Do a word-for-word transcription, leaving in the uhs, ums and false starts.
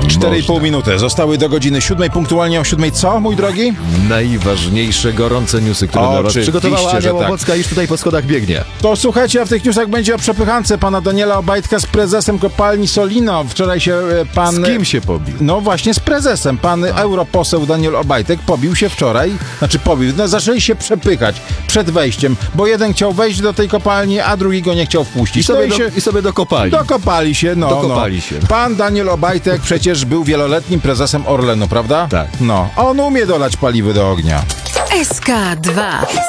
cztery i pół minuty. Zostały do godziny siódmej, punktualnie o siódmej. Co, mój drogi? Najważniejsze gorące newsy, które dla was Oczywiście, przygotowała Ania że tak. Łobocka, już tutaj po schodach biegnie. To słuchajcie, a w tych newsach będzie o przepychance pana Daniela Obajtka z prezesem kopalni Solino. Wczoraj się e, pan... Z kim się pobił? No właśnie z prezesem. Pan a. europoseł Daniel Obajtek pobił się wczoraj, znaczy pobił, no, zaczęli się przepychać przed wejściem, bo jeden chciał wejść do tej kopalni, a drugi go nie chciał wpuścić. I sobie, No do, się... i sobie dokopali. Dokopali się, no. Dokopali no. się. Pan Daniel Obajtek przecież był wieloletnim prezesem Orlenu, prawda? Tak. No. On umie dolać paliwy do ognia. S K dwa.